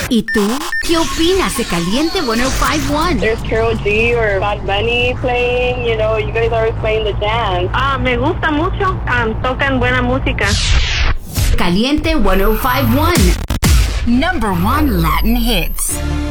¿Y tú? ¿Qué opinas de Caliente 105.1? There's Karol G or Bad Bunny playing, you know, you guys are always playing the jams. Me gusta mucho, tocan buena música. Caliente 105.1, number one Latin hits.